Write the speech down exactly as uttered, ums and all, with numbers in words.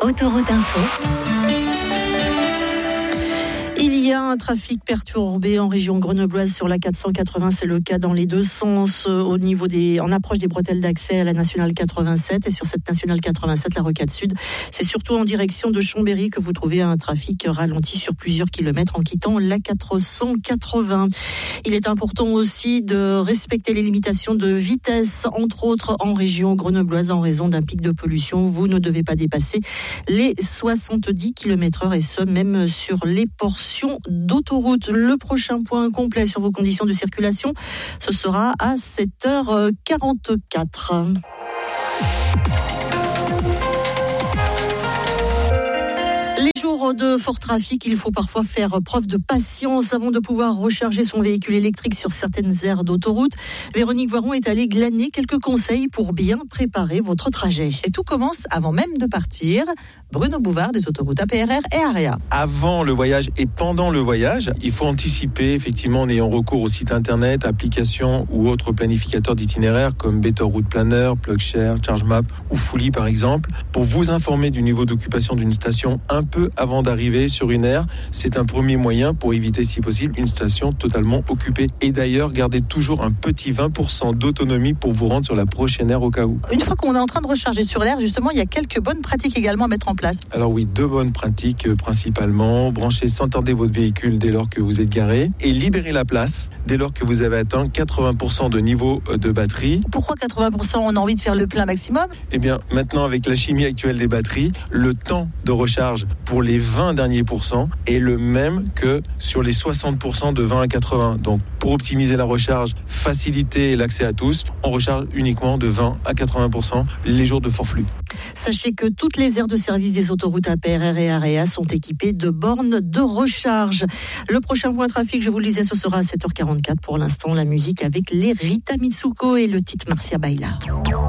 Autoroute Info. Il y a un trafic perturbé en région grenobloise sur la quatre cent quatre-vingts, c'est le cas dans les deux sens, au niveau des, en approche des bretelles d'accès à la nationale quatre-vingt-sept. Et sur cette nationale quatre-vingt-sept, la rocade sud, c'est surtout en direction de Chambéry que vous trouvez un trafic ralenti sur plusieurs kilomètres en quittant la quatre cent quatre-vingts. Il est important aussi de respecter les limitations de vitesse, entre autres en région grenobloise, en raison d'un pic de pollution. Vous ne devez pas dépasser les soixante-dix kilomètres heure, et ce, même sur les portions d'autoroute. Le prochain point complet sur vos conditions de circulation, ce sera à sept heures quarante-quatre. Les jours de fort trafic, il faut parfois faire preuve de patience avant de pouvoir recharger son véhicule électrique sur certaines aires d'autoroute. Véronique Voiron est allée glaner quelques conseils pour bien préparer votre trajet. Et tout commence avant même de partir. Bruno Bouvard des autoroutes A P R R et AREA. Avant le voyage et pendant le voyage, il faut anticiper effectivement en ayant recours au site internet, applications ou autres planificateurs d'itinéraires comme Better Route Planner, PlugShare, ChargeMap ou Fully par exemple, pour vous informer du niveau d'occupation d'une station un peu avant d'arriver sur une aire. C'est un premier moyen pour éviter si possible une station totalement occupée. Et d'ailleurs, gardez toujours un petit vingt pour cent d'autonomie pour vous rendre sur la prochaine aire au cas où. Une fois qu'on est en train de recharger sur l'aire, justement, il y a quelques bonnes pratiques également à mettre en place. Alors oui, deux bonnes pratiques euh, principalement. Branchez sans tarder votre véhicule dès lors que vous êtes garé et libérez la place dès lors que vous avez atteint quatre-vingts pour cent de niveau de batterie. Pourquoi quatre-vingts pour cent? On a envie de faire le plein maximum? Eh bien, maintenant, avec la chimie actuelle des batteries, le temps de recharge pour les vingt derniers pourcents est le même que sur les soixante pour cent de vingt à quatre-vingts. Donc, pour optimiser la recharge, faciliter l'accès à tous, on recharge uniquement de vingt à quatre-vingts pour cent les jours de fort flux. Sachez que toutes les aires de service des autoroutes A P R R et AREA sont équipées de bornes de recharge. Le prochain point trafic, je vous le disais, ce sera à sept heures quarante-quatre. Pour l'instant, la musique avec les Rita Mitsuko et le titre Marcia Baila.